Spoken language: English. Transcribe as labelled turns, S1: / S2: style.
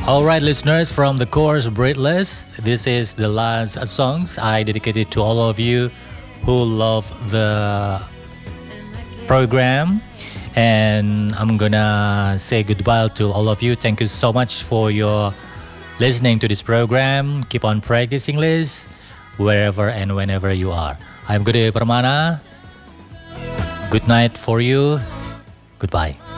S1: All right, listeners, from the course Breathless, this is the last songs I dedicated to all of you who love the program. And I'm gonna say goodbye to all of you. Thank you so much for your listening to this program. Keep on practicing, Liz, wherever and whenever you are. I'm Gede Permana. Good night for you. Goodbye.